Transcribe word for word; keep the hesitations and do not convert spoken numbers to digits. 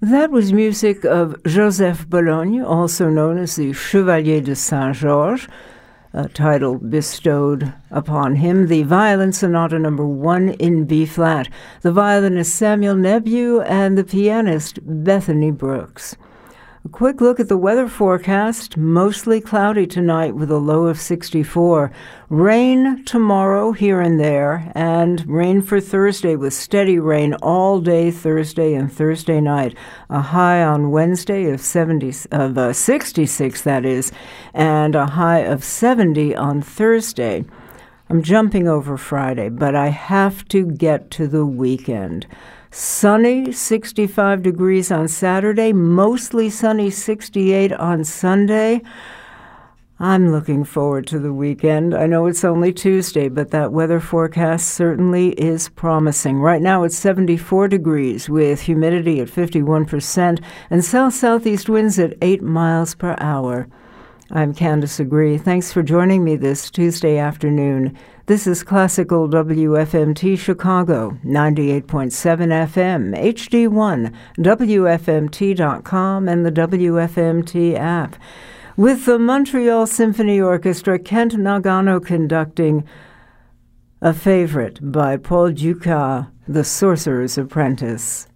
That was music of Joseph Bologne, also known as the Chevalier de Saint-Georges, a title bestowed upon him, the Violin Sonata Number One in B-flat. The violinist Samuel Nebu and the pianist Bethany Brooks. A quick look at the weather forecast. Mostly cloudy tonight with a low of sixty-four. Rain tomorrow here and there, and rain for Thursday with steady rain all day Thursday and Thursday night. A high on Wednesday of seventy, of uh, sixty-six, that is, and a high of seventy on Thursday. I'm jumping over Friday, but I have to get to the weekend. Sunny, sixty-five degrees on Saturday, mostly sunny, sixty-eight on Sunday. I'm looking forward to the weekend. I know it's only Tuesday, but that weather forecast certainly is promising. Right now it's seventy-four degrees with humidity at fifty-one percent and south-southeast winds at eight miles per hour. I'm Candace Agree. Thanks for joining me this Tuesday afternoon. This is Classical W F M T Chicago, ninety-eight point seven F M, H D one, W F M T dot com, and the W F M T app. With the Montreal Symphony Orchestra, Kent Nagano conducting a favorite by Paul Dukas, The Sorcerer's Apprentice.